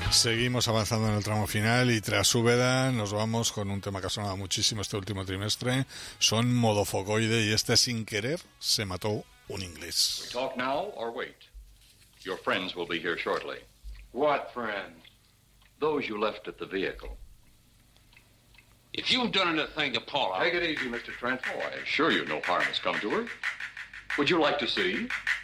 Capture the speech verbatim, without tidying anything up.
Seguimos avanzando en el tramo final y tras Úbeda nos vamos con un tema que ha sonado muchísimo este último trimestre. Son Modofocoide y este Sin Querer se mató un inglés. We talk now or wait? Your friends will be here shortly. What friends? Those you left at the vehicle. If you've done anything to Paula... Take it easy, Mister Trent. Oh, I assure you no harm has come to her. Would you like to see?